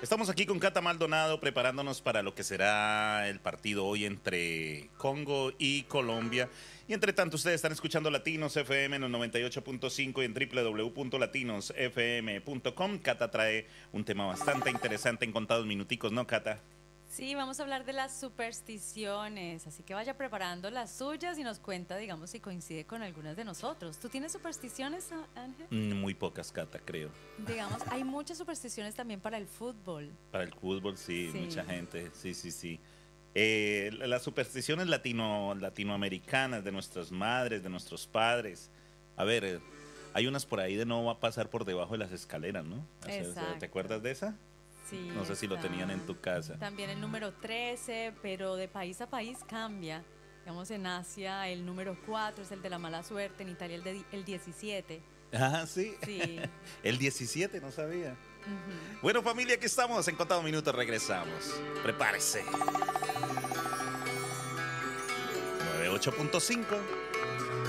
Estamos aquí con Cata Maldonado preparándonos para lo que será el partido hoy entre Congo y Colombia. Y entre tanto, ustedes están escuchando Latinos FM en el 98.5 y en www.latinosfm.com. Cata trae un tema bastante interesante en contados minuticos, ¿no, Cata? Sí, vamos a hablar de las supersticiones, así que vaya preparando las suyas y nos cuenta, digamos, si coincide con algunas de nosotros. ¿Tú tienes supersticiones, Ángel? Muy pocas, Cata, creo. Digamos, hay muchas supersticiones también para el fútbol. Para el fútbol, sí, Sí. mucha gente, sí. Las supersticiones latinoamericanas de nuestras madres, de nuestros padres. A ver, hay unas por ahí de no va a pasar por debajo de las escaleras, ¿no? O sea, Exacto. ¿te acuerdas de esa? Sí, No sé si lo tenían en tu casa. También el número 13, pero de país a país cambia. Digamos, en Asia el número 4 es el de la mala suerte, en Italia el 17. Ah, sí. Sí. El 17, no sabía. Ujú. Bueno, familia, aquí estamos. En contados minutos regresamos. Prepárese. 98.5.